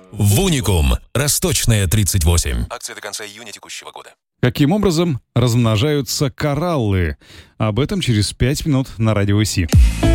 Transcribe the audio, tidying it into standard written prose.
В Уникум. Росточная, 38. Акция до конца июня текущего года. Каким образом размножаются кораллы? Об этом через 5 минут на Радио ИСИ.